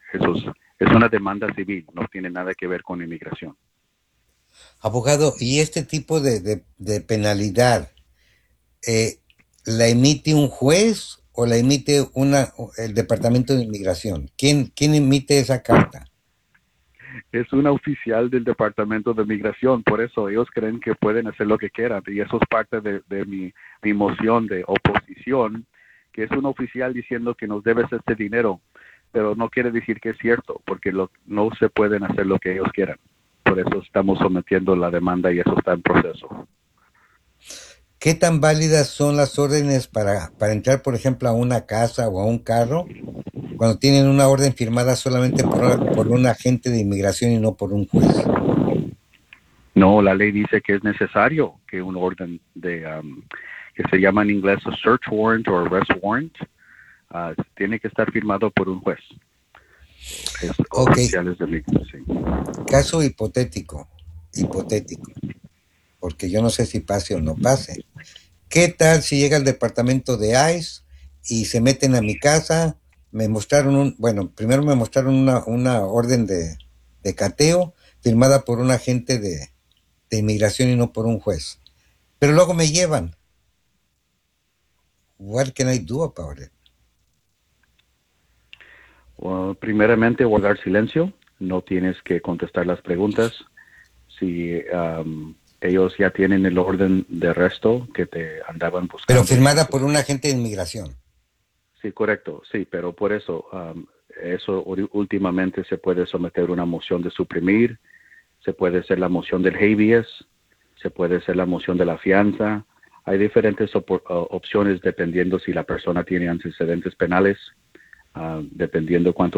es una demanda civil, no tiene nada que ver con inmigración. Abogado, ¿y este tipo de penalidad eh, la emite un juez o la emite el Departamento de Inmigración? ¿Quién emite esa carta? Es una oficial del Departamento de Migración, por eso ellos creen que pueden hacer lo que quieran y eso es parte de mi moción de oposición, que es un oficial diciendo que nos debes este dinero, pero no quiere decir que es cierto, porque no se pueden hacer lo que ellos quieran. Por eso estamos sometiendo la demanda y eso está en proceso. ¿Qué tan válidas son las órdenes para entrar, por ejemplo, a una casa o a un carro cuando tienen una orden firmada solamente por un agente de inmigración y no por un juez? No, la ley dice que es necesario que un orden que se llama en inglés a search warrant o arrest warrant, tiene que estar firmado por un juez. Es Ok, oficiales de migración. caso hipotético, porque yo no sé si pase o no pase. ¿Qué tal si llega el departamento de ICE y se meten a mi casa? Me mostraron bueno, primero me mostraron una orden de cateo firmada por un agente de inmigración y no por un juez. Pero luego me llevan. What can I do about it? Primeramente, guardar silencio. No tienes que contestar las preguntas. Si ellos ya tienen el orden de arresto que te andaban Pero buscando. firmada por un agente de inmigración. Sí, correcto. Sí, pero por eso, eso últimamente se puede someter una moción de suprimir, se puede hacer la moción del habeas, se puede hacer la moción de la fianza. Hay diferentes opciones dependiendo si la persona tiene antecedentes penales, dependiendo cuánto